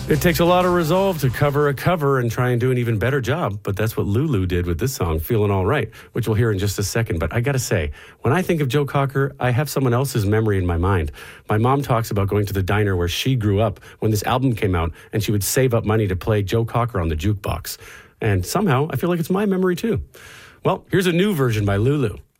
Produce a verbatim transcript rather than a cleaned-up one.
It takes a lot of resolve to cover a cover and try and do an even better job, but that's what Lulu did with this song, Feeling All Right, which we'll hear in just a second. But I gotta say, when I think of Joe Cocker, I have someone else's memory in my mind. My mom talks about going to the diner where she grew up when this album came out, and she would save up money to play Joe Cocker on the jukebox. And somehow, I feel like it's my memory too. Well, here's a new version by Lulu.